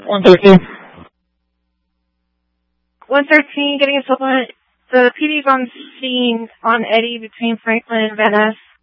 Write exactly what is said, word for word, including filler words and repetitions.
one thirteen. one thirteen, getting a supplement. The P D's on scene on Eddie between Franklin and Van Ness.